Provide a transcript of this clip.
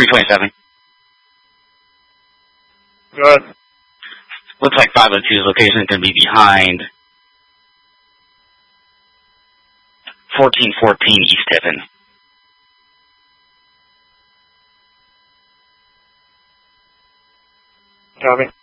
327. Go ahead. Looks like 502's location is going to be behind 1414 East Tiffin. Copy.